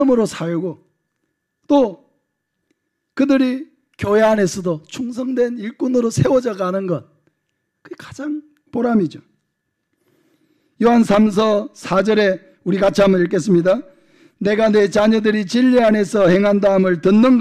으로 살고 또 그들이 교회 안에서도 충성된 일꾼으로 세워져 가는 것, 그게 가장 보람이죠. 요한 3서 4절에 우리 같이 한번 읽겠습니다. 내가 내 자녀들이 진리 안에서 행한다함을 듣는 것